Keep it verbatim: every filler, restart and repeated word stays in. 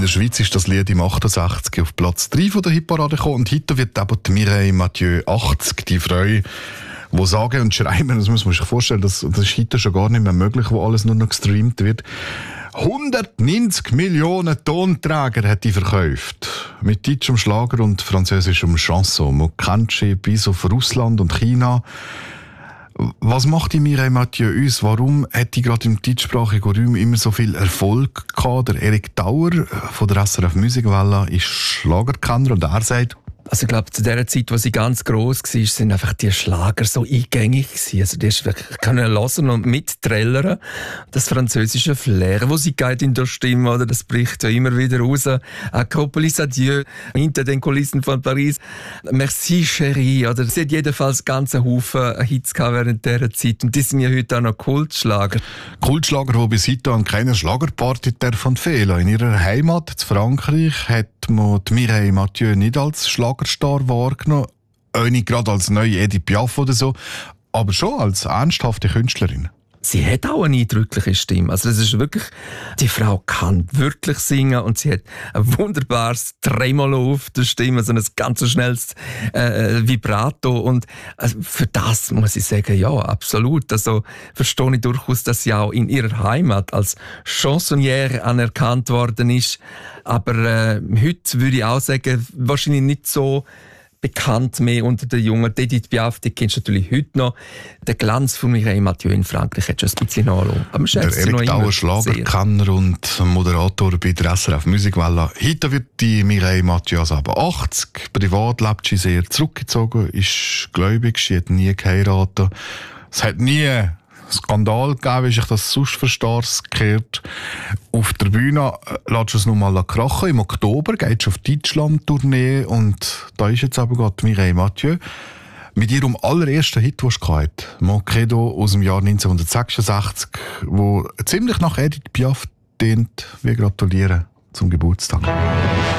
der Schweiz ist das Lied im achtundsechzig auf Platz drei von der Hitparade gekommen und heute wird eben die Mireille Mathieu achtzig, die Frau, die sagen und schreiben, das muss man sich vorstellen, das, das ist heute schon gar nicht mehr möglich, wo alles nur noch gestreamt wird. hundertneunzig Millionen Tonträger hat die verkauft. Mit deutschem Schlager und französischem Chanson. Man kennt sie bis auf Russland und China. Was macht die Mireille Mathieu uns? Warum hat die gerade im deutschsprachigen Raum immer so viel Erfolg gehabt? Der Erik Dauer von der S R F Musikwelle ist Schlagerkenner und er sagt, also ich glaube, zu der Zeit, wo sie ganz gross war, sind einfach die Schlager so eingängig gewesen. Also die ist wirklich, kann man hören und mitträllern. Das französische Flair, wo sie geht in der Stimme, oder, das bricht ja immer wieder raus. Acropolis Adieu, hinter den Kulissen von Paris. Merci Chérie, oder. Sie hat jedenfalls ganze Haufen Hits gehabt während dieser Zeit. Und die sind ja heute auch noch Kultschlager. Kultschlager, die bis heute an keiner Schlagerparty davon fehlen. In ihrer Heimat, in Frankreich, hat man die Mireille Mathieu nicht als Schlagerstar wahrgenommen, auch nicht gerade als neue Edith Piaf oder so, aber schon als ernsthafte Künstlerin. Sie hat auch eine eindrückliche Stimme. Also das ist wirklich, die Frau kann wirklich singen und sie hat ein wunderbares Tremolo auf der Stimme, so ein ganz schnelles äh, Vibrato und also für das muss ich sagen, ja, absolut. Also verstehe ich durchaus, dass sie auch in ihrer Heimat als Chansonnière anerkannt worden ist. Aber äh, heute würde ich auch sagen, wahrscheinlich nicht so bekannt mehr unter den Jungen. Edith Piaf, die kennst du natürlich heute noch. Der Glanz von Mireille Mathieu in Frankreich hat schon ein bisschen nachgelassen. Aber der Erik Dauer, Schlagerkenner und Moderator bei der S R F Musikwelle. Heute wird die Mireille Mathieu also aber achtzig. Privat lebt sie sehr zurückgezogen, ist gläubig, sie hat nie geheiratet. Es hat nie Skandal gegeben, wie ich das sonst für Stars gehört. Auf der Bühne lässt du es noch mal krachen. Im Oktober geht es auf Deutschland-Tournee und da ist jetzt aber gerade Mireille Mathieu mit ihrem allerersten Hit, den sie hatte, Mon Credo aus dem Jahr neunzehnhundertsechsundsechzig, wo ziemlich nach Edith Piaf tönt. Wir gratulieren zum Geburtstag.